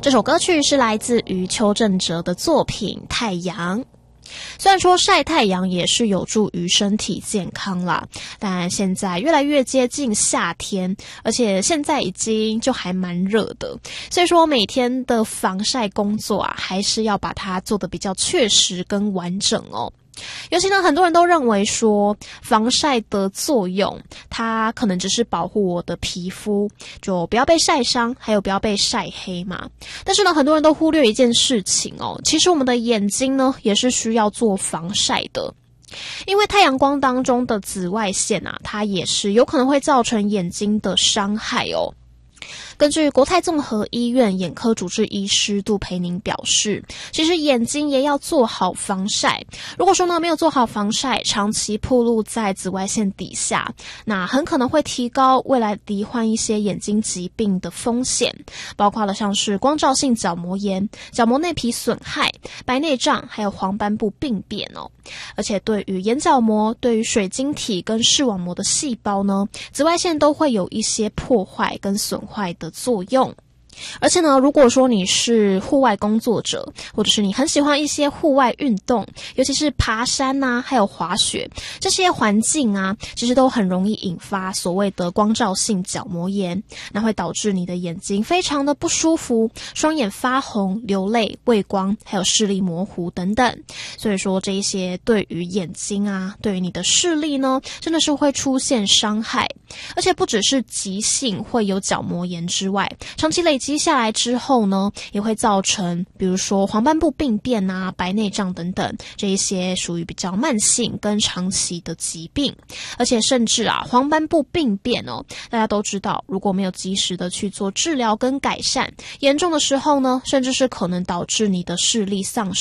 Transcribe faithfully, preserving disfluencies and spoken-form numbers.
这首歌曲是来自于邱振哲的作品《太阳》。虽然说晒太阳也是有助于身体健康啦，但现在越来越接近夏天，而且现在已经就还蛮热的，所以说每天的防晒工作啊，还是要把它做得比较确实跟完整哦。尤其呢，很多人都认为说防晒的作用，它可能只是保护我的皮肤，就不要被晒伤，还有不要被晒黑嘛。但是呢，很多人都忽略一件事情哦，其实我们的眼睛呢，也是需要做防晒的。因为太阳光当中的紫外线啊，它也是有可能会造成眼睛的伤害哦。根据国泰综合医院眼科主治医师杜培宁表示，其实眼睛也要做好防晒。如果说呢没有做好防晒，长期暴露在紫外线底下，那很可能会提高未来罹患一些眼睛疾病的风险，包括了像是光照性角膜炎、角膜内皮损害、白内障，还有黄斑部病变哦。而且对于眼角膜、对于水晶体跟视网膜的细胞呢，紫外线都会有一些破坏跟损坏的作用。而且呢，如果说你是户外工作者，或者是你很喜欢一些户外运动，尤其是爬山啊，还有滑雪，这些环境啊，其实都很容易引发所谓的光照性角膜炎，那会导致你的眼睛非常的不舒服，双眼发红、流泪、畏光，还有视力模糊等等。所以说这一些对于眼睛啊，对于你的视力呢，真的是会出现伤害。而且不只是急性会有角膜炎之外，长期累积积下来之后呢，也会造成比如说黄斑部病变啊、白内障等等这一些属于比较慢性跟长期的疾病。而且甚至啊，黄斑部病变哦，大家都知道，如果没有及时的去做治疗跟改善，严重的时候呢，甚至是可能导致你的视力丧